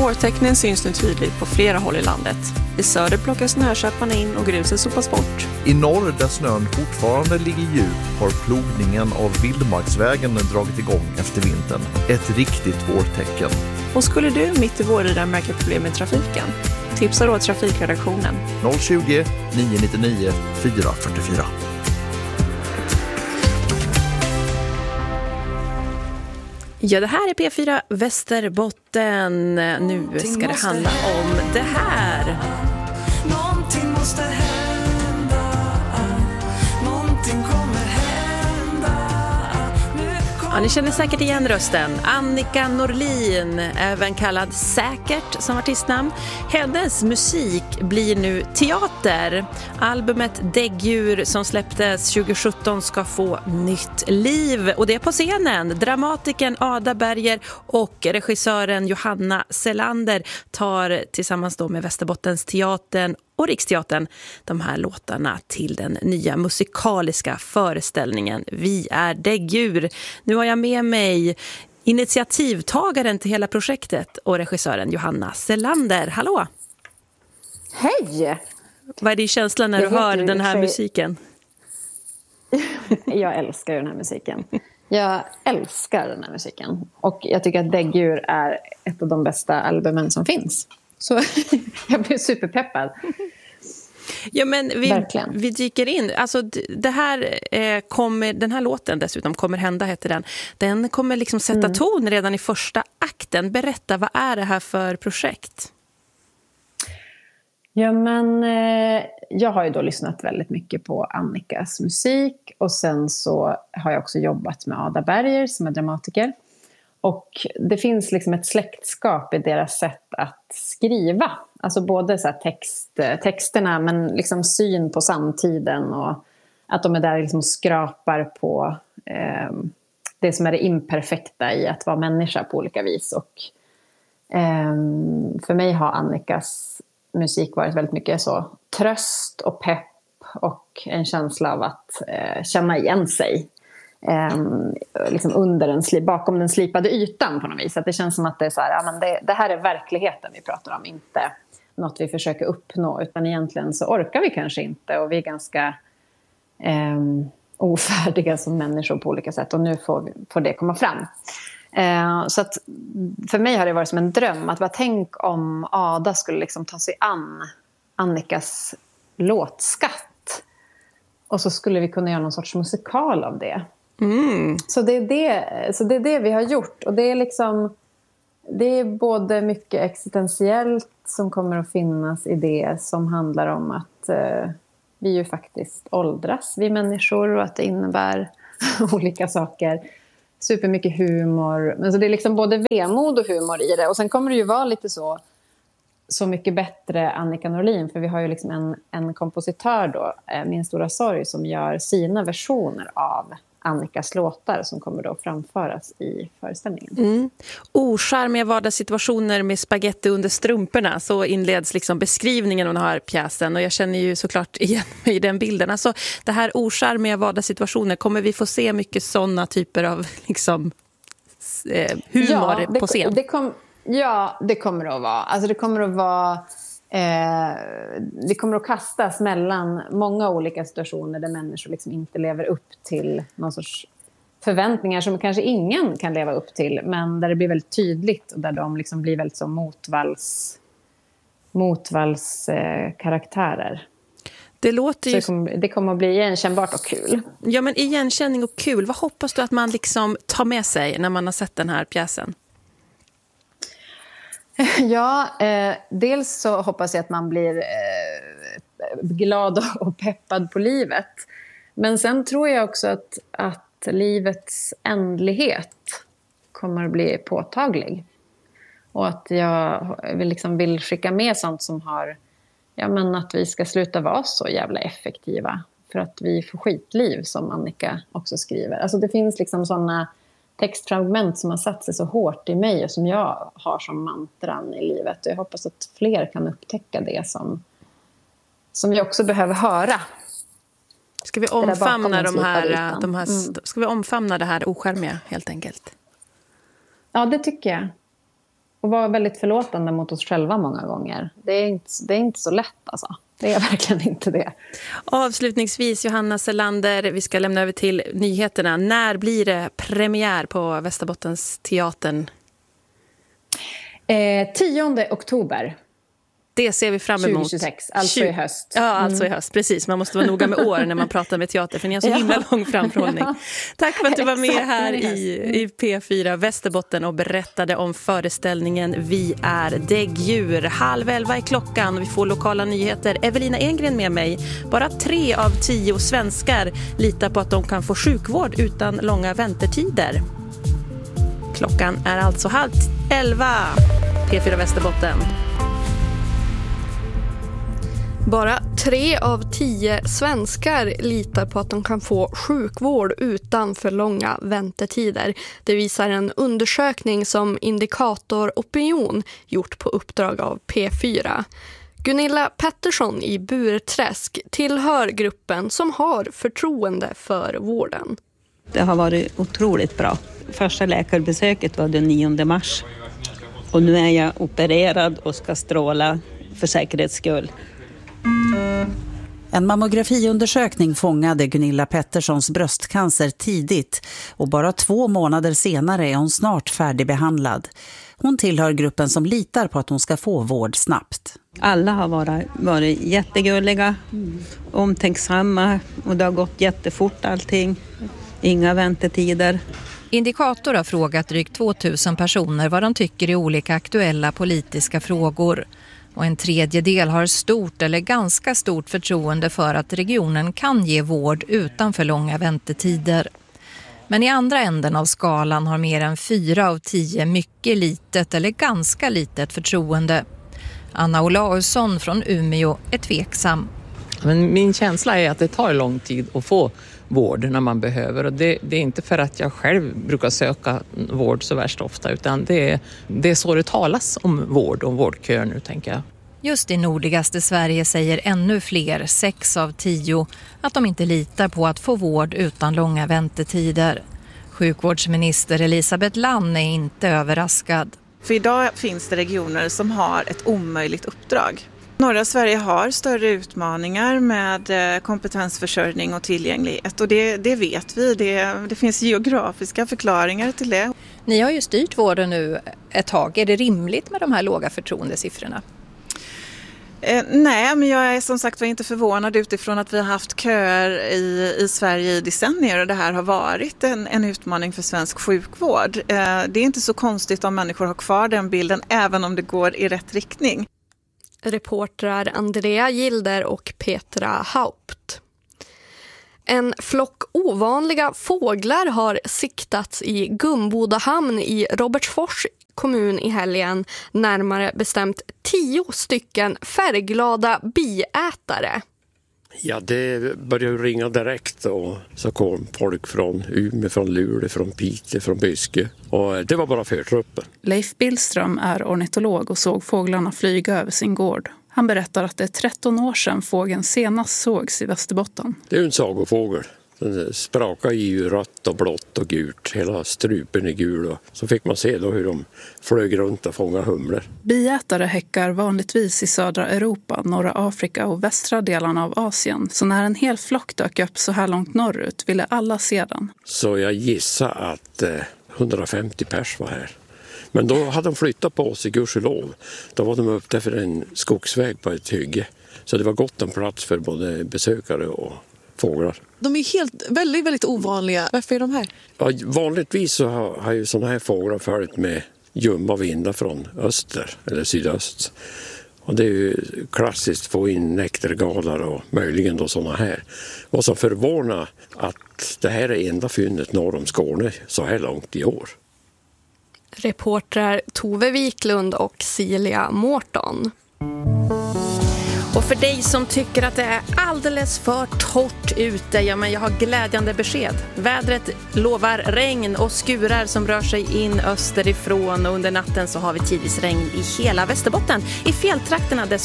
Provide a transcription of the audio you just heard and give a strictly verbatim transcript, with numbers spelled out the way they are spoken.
Vårtecknen syns nu tydligt på flera håll i landet. I söder plockas snököparna in och gruset sopas bort. I norr, där snön fortfarande ligger djup, har plogningen av vildmarksvägen dragit igång efter vintern. Ett riktigt vårtecken. Och skulle du mitt i våren märka problem med trafiken? Tipsa då trafikredaktionen. noll tjugo, nio nio nio, fyra fyra fyra. Ja, det här är P fyra Västerbotten. Nu ska det handla om det här. Någonting måste hända. Någonting kommer hända. Ja, ni känner säkert igen rösten. Annika Norlin, även kallad Säkert som artistnamn. Hennes musik blir nu teater. Albumet Däggdjur som släpptes tjugo sjutton ska få nytt liv. Och det är på scenen. Dramatikern Ada Berger och regissören Johanna Selander tar tillsammans då med Västerbottens teatern och Riksteatern de här låtarna till den nya musikaliska föreställningen Vi är däggdjur. Nu har jag med mig initiativtagaren till hela projektet och regissören Johanna Selander. Hallå! Hej! Vad är din känsla när du hör den här sig... musiken? Jag älskar den här musiken. Jag älskar den här musiken. Och jag tycker att Däggdjur är ett av de bästa albumen som finns. Så jag blir superpeppad. Ja, men vi, vi dyker in. Alltså, det här, eh, kommer, den här låten dessutom, Kommer hända heter den. Den kommer liksom sätta mm. ton redan i första akten. Berätta, vad är det här för projekt? Ja, men eh, jag har ju då lyssnat väldigt mycket på Annikas musik. Och sen så har jag också jobbat med Ada Berger som är dramatiker. Och det finns liksom ett släktskap i deras sätt att skriva. Alltså både så här text, texterna men liksom syn på samtiden. Och att de är där liksom och skrapar på eh, det som är det imperfekta i att vara människa på olika vis. Och eh, för mig har Annikas musik varit väldigt mycket så tröst och pepp. Och en känsla av att eh, känna igen sig. Um, liksom under den, bakom den slipade ytan på något vis. Att det känns som att det är så här, ja, men det, det här är verkligheten vi pratar om, inte något vi försöker uppnå, utan egentligen så orkar vi kanske inte och vi är ganska um, ofärdiga som människor på olika sätt och nu får, vi, får det komma fram. Uh, så att för mig har det varit som en dröm att bara tänk om Ada skulle liksom ta sig an Annikas låtskatt och så skulle vi kunna göra någon sorts musikal av det. Mm. Så, det är det, så det är det vi har gjort. Och det är liksom det är både mycket existentiellt som kommer att finnas i det som handlar om att eh, vi ju faktiskt åldras, vi människor, och att det innebär olika saker. Supermycket humor. Men så det är liksom både vemod och humor i det. Och sen kommer det ju vara lite så så mycket bättre Annika Norlin, för vi har ju liksom en, en kompositör då, Min stora sorg, som gör sina versioner av Annikas låtar som kommer då framföras i föreställningen. Mm. Ocharmiga vardagssituationer med spaghetti under strumporna, så inleds liksom beskrivningen av den här pjäsen, och jag känner ju såklart igen mig i den bilden. Alltså det här ocharmiga vardagssituationer, kommer vi få se mycket sådana typer av liksom eh, humor ja, det, på scen? Det kom, ja, det kommer det att vara. Alltså det kommer att vara Eh, det kommer att kastas mellan många olika situationer där människor liksom inte lever upp till någon sorts förväntningar som kanske ingen kan leva upp till, men där det blir väldigt tydligt och där de liksom blir väldigt som motvalls motvalls eh, karaktärer. Det låter ju... Så det kommer, det kommer att bli igenkännbart och kul. Ja, men igenkänning och kul. Vad hoppas du att man liksom tar med sig när man har sett den här pjäsen? Ja, eh, dels så hoppas jag att man blir eh, glad och peppad på livet. Men sen tror jag också att, att livets ändlighet kommer att bli påtaglig. Och att jag vill, liksom vill skicka med sånt som har... Ja, men att vi ska sluta vara så jävla effektiva. För att vi får skitliv, som Annika också skriver. Alltså det finns liksom sådana textfragment som har satt sig så hårt i mig och som jag har som mantran i livet. Och jag hoppas att fler kan upptäcka det som, som vi också behöver höra. Ska vi omfamna de här, de här mm. ska vi omfamna det här ocharmiga helt enkelt? Ja, det tycker jag. och vara väldigt förlåtande mot oss själva många gånger. Det är inte, det är inte så lätt alltså. Det är verkligen inte det. Avslutningsvis, Johanna Selander, vi ska lämna över till nyheterna. När blir det premiär på Västerbottens teatern? Eh, tionde oktober. Det ser vi fram emot. tjugohundratjugosex, alltså i höst. Ja, alltså i höst, precis. Man måste vara noga med år när man pratar med teater, för ni har så himla lång framförhållning. Ja. Tack för att du var med här i, i P fyra Västerbotten och berättade om föreställningen Vi är däggdjur. Halv elva är klockan och vi får lokala nyheter. Evelina Engren med mig. Bara tre av tio svenskar litar på att de kan få sjukvård utan långa väntetider. Klockan är alltså halv elva. P fyra Västerbotten. Bara tre av tio svenskar litar på att de kan få sjukvård utan för långa väntetider. Det visar en undersökning som Indikator Opinion gjort på uppdrag av P fyra. Gunilla Pettersson i Burträsk tillhör gruppen som har förtroende för vården. Det har varit otroligt bra. Första läkarbesöket var den nionde mars. Och nu är jag opererad och ska stråla för säkerhets skull. En mammografiundersökning fångade Gunilla Petterssons bröstcancer tidigt och bara två månader senare är hon snart färdigbehandlad. Hon tillhör gruppen som litar på att hon ska få vård snabbt. Alla har varit, varit jättegulliga, omtänksamma och det har gått jättefort allting. Inga väntetider. Indikator har frågat drygt tvåtusen personer vad de tycker i olika aktuella politiska frågor. Och en tredjedel har stort eller ganska stort förtroende för att regionen kan ge vård utan för långa väntetider. Men i andra änden av skalan har mer än fyra av tio mycket litet eller ganska litet förtroende. Anna Olausson från Umeå är tveksam. Men min känsla är att det tar lång tid att få vård när man behöver. Och det, det är inte för att jag själv brukar söka vård så värst ofta, utan det är, det är så det talas om vård och vårdkör nu, tänker jag. Just i nordligaste Sverige säger ännu fler, sex av tio, att de inte litar på att få vård utan långa väntetider. Sjukvårdsminister Elisabeth Lann är inte överraskad. För idag finns det regioner som har ett omöjligt uppdrag. Norra Sverige har större utmaningar med kompetensförsörjning och tillgänglighet, och det, det vet vi. Det, det finns geografiska förklaringar till det. Ni har ju styrt vården nu ett tag. Är det rimligt med de här låga förtroendesiffrorna? Eh, nej, men jag är som sagt var inte förvånad utifrån att vi har haft köer i, i Sverige i decennier, och det här har varit en, en utmaning för svensk sjukvård. Eh, det är inte så konstigt om människor har kvar den bilden, även om det går i rätt riktning. Reportrar Andrea Gilder och Petra Haupt. En flock ovanliga fåglar har siktats i Gumbodahamn i Robertsfors kommun i helgen. Närmare bestämt tio stycken färgglada biätare. Ja, det började ringa direkt och så kom folk från Umeå, från Luleå, från Piteå, från Byske. Och det var bara förtruppen. Leif Billström är ornitolog och såg fåglarna flyga över sin gård. Han berättar att det är tretton år sedan fågeln senast sågs i Västerbotten. Det är en sagofågel. Den sprakade i ju rött och blått och gult. Hela strupen är gul. Och så fick man se då hur de flög runt och fångade humlor. Biätare häckar vanligtvis i södra Europa, norra Afrika och västra delarna av Asien. Så när en hel flock dök upp så här långt norrut ville alla se den. Så jag gissar att eh, hundrafemtio pers var här. Men då hade de flyttat på sig, gudskelov. Då var de uppe för en skogsväg på ett hygge. Så det var gott om plats för både besökare och fåglar. De är helt, väldigt, väldigt ovanliga. Varför är de här? Ja, vanligtvis så har, har ju sådana här fåglar följt med ljumma vindar från öster eller sydöst. Och det är ju klassiskt få in näktergalar och möjligen då sådana här. Vad som förvånar att det här är enda fyndet norr om Skåne så här långt i år. Reportrar Tove Wiklund och Celia Mårton. Och för dig som tycker att det är alldeles för torrt ute, ja men jag har glädjande besked. Vädret lovar regn och skurar som rör sig in österifrån, och under natten så har vi tidvis regn i hela Västerbotten. I fjälltrakterna dess